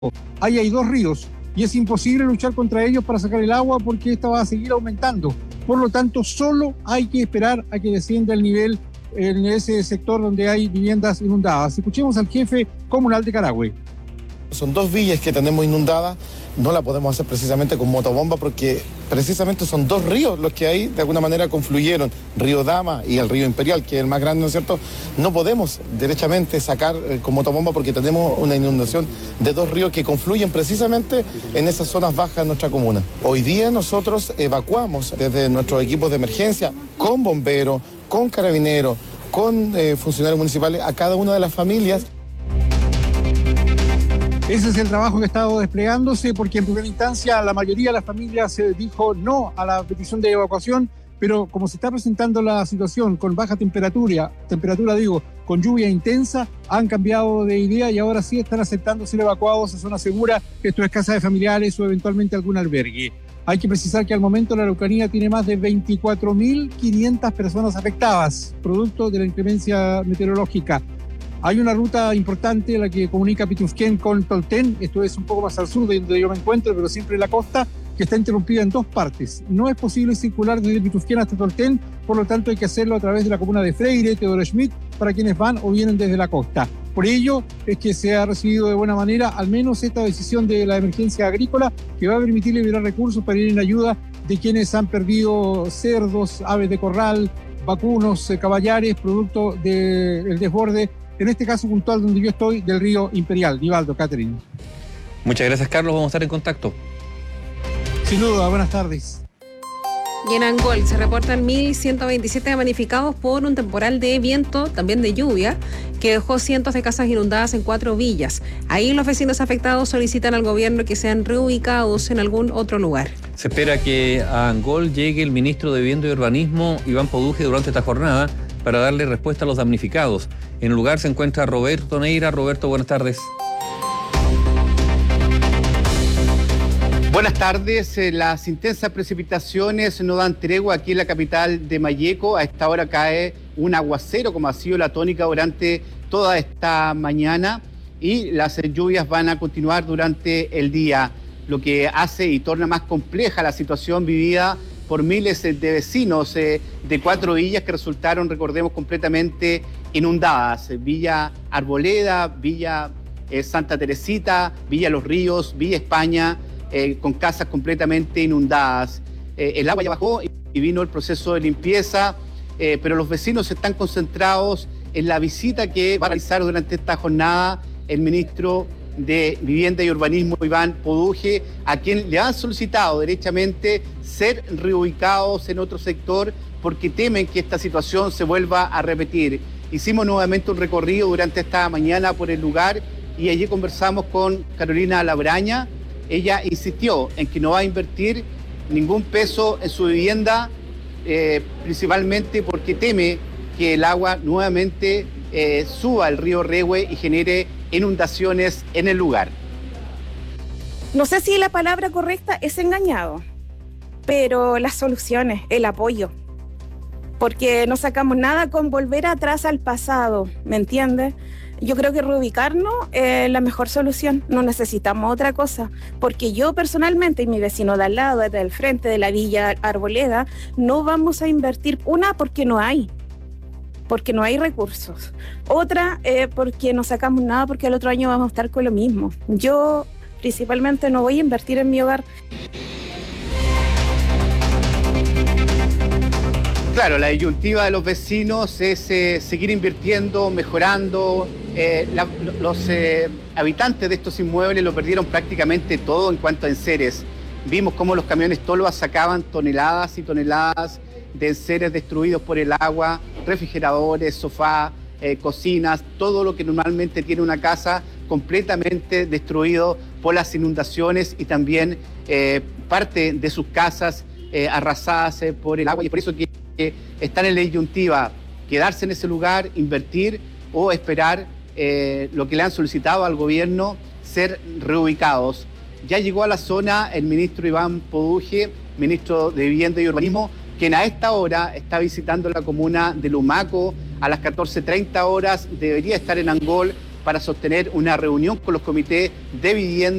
Ahí hay dos ríos y es imposible luchar contra ellos para sacar el agua porque esta va a seguir aumentando. Por lo tanto, solo hay que esperar a que descienda el nivel en ese sector donde hay viviendas inundadas. Escuchemos al jefe comunal de Carahue. Son dos villas que tenemos inundadas, no la podemos hacer precisamente con motobomba porque precisamente son dos ríos los que ahí de alguna manera confluyeron, Río Dama y el río Imperial, que es el más grande, ¿no es cierto? No podemos derechamente sacar con motobomba porque tenemos una inundación de dos ríos que confluyen precisamente en esas zonas bajas de nuestra comuna. Hoy día nosotros evacuamos desde nuestros equipos de emergencia con bomberos, con carabineros, con funcionarios municipales a cada una de las familias. Ese es el trabajo que ha estado desplegándose porque en primera instancia la mayoría de las familias dijo no a la petición de evacuación, pero como se está presentando la situación con baja temperatura, con lluvia intensa, han cambiado de idea y ahora sí están aceptando ser evacuados a zona segura, esto es casa de familiares o eventualmente algún albergue. Hay que precisar que al momento la Araucanía tiene más de 24.500 personas afectadas, producto de la inclemencia meteorológica. Hay una ruta importante, la que comunica Pitrufquén con Tolten, esto es un poco más al sur de donde yo me encuentro, pero siempre en la costa, que está interrumpida en dos partes. No es posible circular desde Pitrufquén hasta Tolten, por lo tanto hay que hacerlo a través de la comuna de Freire, Teodoro Schmidt, para quienes van o vienen desde la costa. Por ello es que se ha recibido de buena manera al menos esta decisión de la emergencia agrícola, que va a permitir liberar recursos para ir en ayuda de quienes han perdido cerdos, aves de corral, vacunos, caballares, producto del desborde, en este caso puntual donde yo estoy, del río Imperial. Nivaldo, Catherine. Muchas gracias, Carlos. Vamos a estar en contacto. Sin duda, buenas tardes. Y en Angol se reportan 1.127 damnificados por un temporal de viento, también de lluvia, que dejó cientos de casas inundadas en 4 villas. Ahí los vecinos afectados solicitan al gobierno que sean reubicados en algún otro lugar. Se espera que a Angol llegue el ministro de Vivienda y Urbanismo, Iván Poduje, durante esta jornada para darle respuesta a los damnificados. En el lugar se encuentra Roberto Neira. Roberto, buenas tardes. Buenas tardes. Las intensas precipitaciones no dan tregua aquí en la capital de Malleco. A esta hora cae un aguacero, como ha sido la tónica durante toda esta mañana, y las lluvias van a continuar durante el día, lo que hace y torna más compleja la situación vivida por miles de vecinos de 4 villas que resultaron, recordemos, completamente inundadas. Villa Arboleda, Villa Santa Teresita, Villa Los Ríos, Villa España, con casas completamente inundadas. El agua ya bajó y vino el proceso de limpieza, pero los vecinos están concentrados en la visita que va a realizar durante esta jornada el ministro de Vivienda y Urbanismo, Iván Poduje, a quien le han solicitado derechamente ser reubicados en otro sector porque temen que esta situación se vuelva a repetir. Hicimos nuevamente un recorrido durante esta mañana por el lugar y allí conversamos con Carolina Labraña. Ella insistió en que no va a invertir ningún peso en su vivienda, principalmente porque teme que el agua nuevamente suba al río Rehue y genere inundaciones en el lugar. No sé si la palabra correcta es engañado, pero las soluciones, el apoyo, porque no sacamos nada con volver atrás al pasado, ¿me entiendes? Yo creo que reubicarnos es la mejor solución, no necesitamos otra cosa, porque yo personalmente y mi vecino de al lado, del frente de la Villa Arboleda, no vamos a invertir, una, porque no hay recursos, otra, porque no sacamos nada, porque el otro año vamos a estar con lo mismo. Yo principalmente no voy a invertir en mi hogar. Claro, la disyuntiva de los vecinos es seguir invirtiendo, mejorando. Los habitantes de estos inmuebles lo perdieron prácticamente todo en cuanto a enseres. Vimos cómo los camiones Tolva sacaban toneladas y toneladas de enseres destruidos por el agua, refrigeradores, sofás, cocinas, todo lo que normalmente tiene una casa completamente destruido por las inundaciones y también parte de sus casas arrasadas por el agua. Y por eso que están en la disyuntiva, quedarse en ese lugar, invertir o esperar lo que le han solicitado al gobierno, ser reubicados. Ya llegó a la zona el ministro Iván Poduje, ministro de Vivienda y Urbanismo, quien a esta hora está visitando la comuna de Lumaco. A las 14:30 horas debería estar en Angol para sostener una reunión con los comités de vivienda